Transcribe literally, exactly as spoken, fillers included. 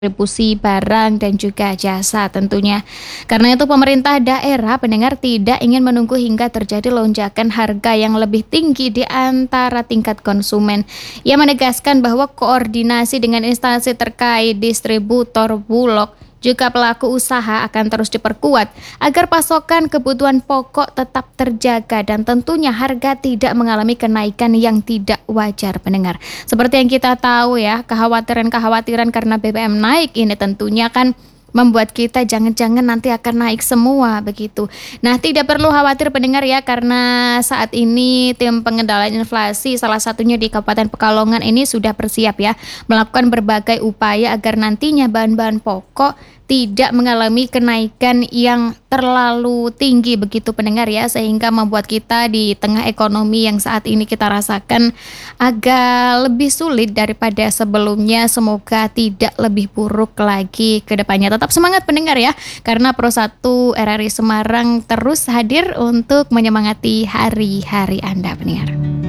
distribusi barang dan juga jasa tentunya. Karena itu pemerintah daerah pendengar tidak ingin menunggu hingga terjadi lonjakan harga yang lebih tinggi di antara tingkat konsumen. Ia menegaskan bahwa koordinasi dengan instansi terkait distributor bulog juga pelaku usaha akan terus diperkuat agar pasokan kebutuhan pokok tetap terjaga dan tentunya harga tidak mengalami kenaikan yang tidak wajar pendengar. Seperti yang kita tahu ya, kekhawatiran-kekhawatiran karena B B M naik ini tentunya kan membuat kita jangan-jangan nanti akan naik semua begitu. Nah, tidak perlu khawatir pendengar ya karena saat ini tim pengendalian inflasi salah satunya di Kabupaten Pekalongan ini sudah bersiap ya melakukan berbagai upaya agar nantinya bahan-bahan pokok tidak mengalami kenaikan yang terlalu tinggi begitu pendengar ya, sehingga membuat kita di tengah ekonomi yang saat ini kita rasakan agak lebih sulit daripada sebelumnya. Semoga tidak lebih buruk lagi ke depannya. Tetap semangat pendengar ya, karena Pro satu R R I Semarang terus hadir untuk menyemangati hari-hari Anda pendengar.